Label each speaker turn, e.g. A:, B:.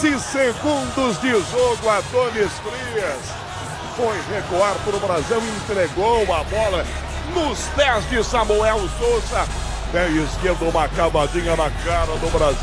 A: 15 segundos de jogo, Adonis Frias foi recuar para o Brasil, entregou a bola nos pés de Samuel Souza. Pé esquerdo, uma cavadinha na cara do Brasil.